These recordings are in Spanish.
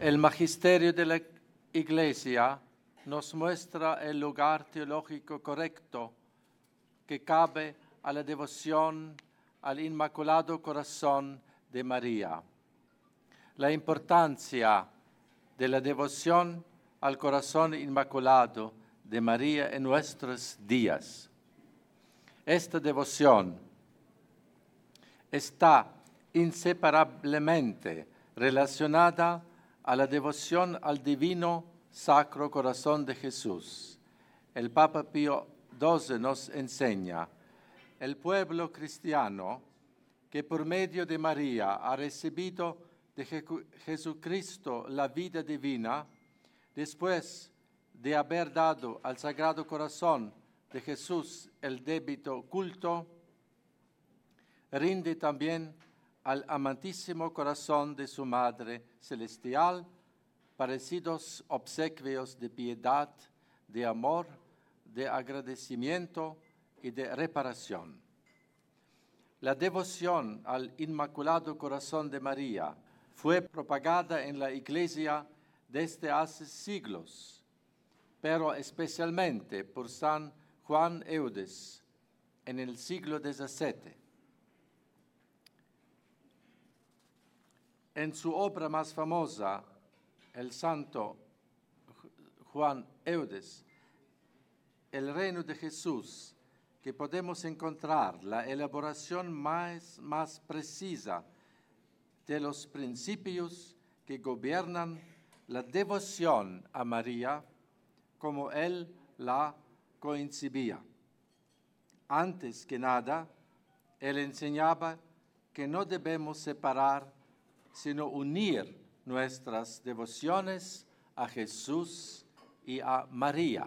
El magisterio de la Iglesia nos muestra el lugar teológico correcto que cabe a la devoción al Inmaculado Corazón de María. La importancia de la devoción al Corazón Inmaculado de María en nuestros días. Esta devoción está inseparablemente relacionada a la devoción al Divino Sacro Corazón de Jesús. El Papa Pío XII nos enseña: el pueblo cristiano que por medio de María ha recibido de Jesucristo la vida divina, después de haber dado al Sagrado Corazón de Jesús el debito culto, rinde también al amantísimo corazón de su Madre Celestial parecidos obsequios de piedad, de amor, de agradecimiento y de reparación. La devoción al Inmaculado Corazón de María fue propagada en la Iglesia desde hace siglos, pero especialmente por San Juan Eudes en el siglo XVII. En su obra más famosa, el santo Juan Eudes, El reino de Jesús, que podemos encontrar la elaboración más precisa de los principios que gobiernan la devoción a María como él la concebía. Antes que nada, él enseñaba que no debemos separar, sino unir nuestras devociones a Jesús y a María.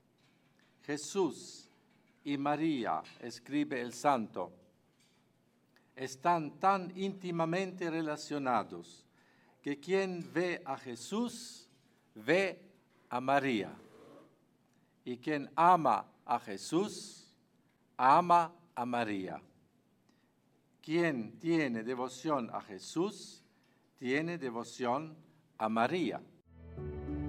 Jesús y María, escribe el santo, están tan íntimamente relacionados que quien ve a Jesús, ve a María. Y quien ama a Jesús, ama a María. Quien tiene devoción a Jesús, tiene devoción a María.